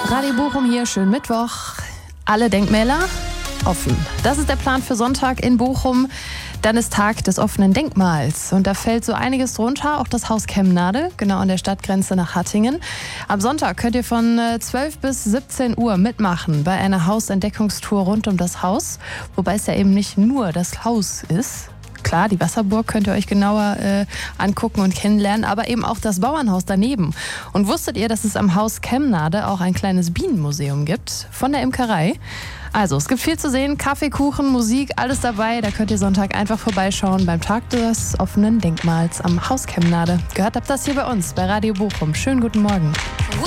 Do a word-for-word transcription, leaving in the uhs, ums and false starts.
Radio Bochum hier, schönen Mittwoch. Alle Denkmäler offen. Das ist der Plan für Sonntag in Bochum. Dann ist Tag des offenen Denkmals. Und da fällt so einiges drunter, auch das Haus Kemnade, genau an der Stadtgrenze nach Hattingen. Am Sonntag könnt ihr von zwölf bis siebzehn Uhr mitmachen bei einer Hausentdeckungstour rund um das Haus. Wobei es ja eben nicht nur das Haus ist. Klar, die Wasserburg könnt ihr euch genauer äh, angucken und kennenlernen, aber eben auch das Bauernhaus daneben. Und wusstet ihr, dass es am Haus Kemnade auch ein kleines Bienenmuseum gibt von der Imkerei? Also, es gibt viel zu sehen, Kaffee, Kuchen, Musik, alles dabei. Da könnt ihr Sonntag einfach vorbeischauen beim Tag des offenen Denkmals am Haus Kemnade. Gehört habt das hier bei uns, bei Radio Bochum. Schönen guten Morgen.